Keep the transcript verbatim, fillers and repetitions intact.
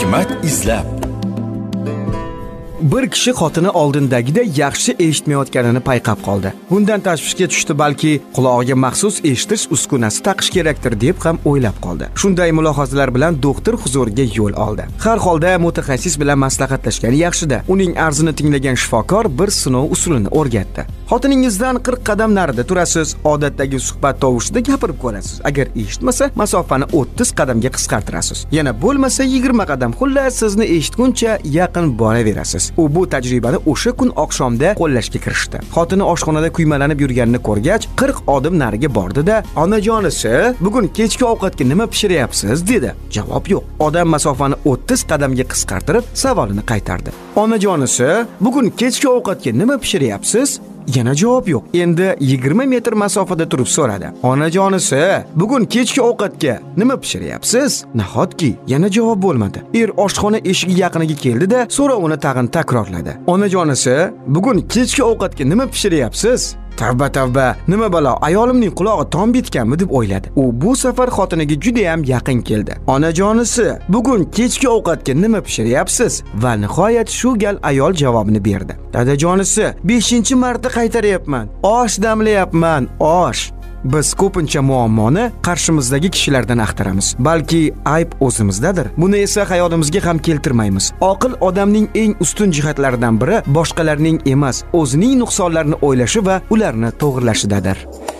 Hikmat izlab. Bir kishi xotini oldindagida yaxshi eshitmayotganini payqab qoldi. Bundan tashvishga tushdi, balki qulog'iga maxsus eshitish uskunasi taqish kerakdir deb ham o'ylab qoldi. Shunday mulohazalar bilan doktor huzuriga yo'l oldi. Har holda mutaxassis bilan maslahatlashgan yaxshi-da. Uning arzini tinglagan shifokor bir sinov usulini o'rgatdi. Xotiningizdan qirq qadam narida turasiz, odatdagi suhbat tovushida gapirib ko'rasiz. Agar eshitmasa, masofani o'ttiz qadamga qisqartirasiz. Yana bo'lmasa yigirma qadam, xullas sizni eshitguncha yaqin boraverasiz. U bu tajribani o'sha kun oqshomda qo'llashga kirishdi. Xotini oshxonada kuymalanib yurganini ko'rgach, qirq odim nariga bordi-da, "Onajonisi, bugun kechki ovqatga nima pishiryapsiz?" dedi. Javob yo'q. Odam masofani o'ttiz qadamga qisqartirib savolini qaytardi. "Onajonisi, bugun kechki ovqatga nima pishiryapsiz?" Yana javob yo'q. Endi yigirma metr masofada turib so'radi. "Onajonisi, bugun kechki ovqatga nima pishiryapsiz?" Nahotki yana javob bo'lmadi. Er oshxona eshigi yaqiniga keldi-da, so'rovini tag'in takrorladi. "Onajonisi, bugun kechki ovqatga nima pishiryapsiz?" Tavba tavba, nima balo, ayolimning qulog'i tom bitganmi deb o'yladi. U bu safar xotiniga juda ham yaqin keldi. "Onajonisi, bugun kechki ovqatga nima pishiryapsiz?" Va nihoyat shu gal ayol javobini berdi. "Dadajonisi, beshinchi marta qaytaryapman. Osh damlayapman, osh." Biz ko'pincha muammoni qarshimizdagi kishilardan axtaramiz. Balki ayb o'zimizdadir. Buni esa hayotimizga ham keltirmaymiz. Oqil odamning eng ustun jihatlaridan biri boshqalarning emas, o'zining nuqsonlarini o'ylashi va ularni to'g'rilashidadir.